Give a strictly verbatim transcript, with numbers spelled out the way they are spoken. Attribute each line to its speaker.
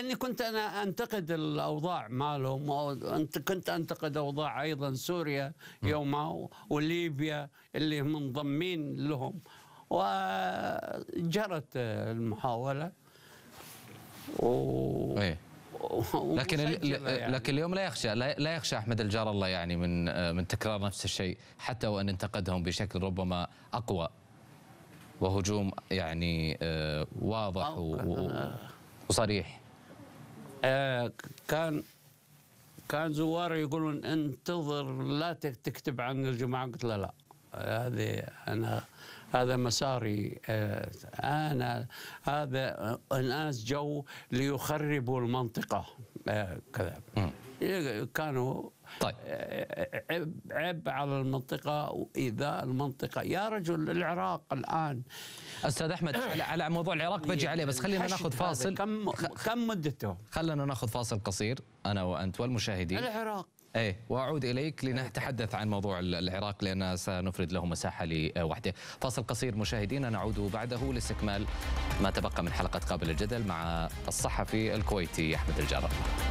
Speaker 1: لاني كنت انا انتقد الاوضاع مالهم، وانت كنت انتقد اوضاع ايضا سوريا يومها وليبيا اللي منضمين لهم، وجرت المحاوله و...
Speaker 2: ايه. لكن يعني. لكن اليوم لا يخشى لا يخشى احمد الجار الله يعني من من تكرار نفس الشيء، حتى وان انتقدهم بشكل ربما اقوى وهجوم يعني واضح وصريح.
Speaker 1: كان كان زوار يقولون انتظر لا تكتب عن الجماعه، قلت له لا، هذه انا هذا مساري، انا هذا الناس جو ليخربوا المنطقه كذا. كانوا
Speaker 2: طيب
Speaker 1: عيب, عيب على المنطقه وايذاء المنطقه. يا رجل العراق الان.
Speaker 2: استاذ احمد على موضوع العراق بجي عليه، بس خلينا ناخذ فاصل.
Speaker 1: كم كم مدته؟
Speaker 2: خلينا ناخذ فاصل قصير انا وانت والمشاهدين.
Speaker 1: العراق
Speaker 2: ايه، واعود اليك لنتحدث عن موضوع العراق لان سنفرد له مساحه لوحده. فاصل قصير مشاهدينا، نعود بعده لاستكمال ما تبقى من حلقه قابل الجدل مع الصحفي الكويتي احمد الجار الله.